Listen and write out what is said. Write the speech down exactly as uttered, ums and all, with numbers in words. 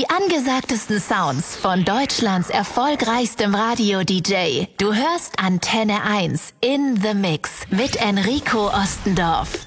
Die angesagtesten Sounds von Deutschlands erfolgreichstem Radio-D J. Du hörst Antenne eins in The Mix mit Enrico Ostendorf.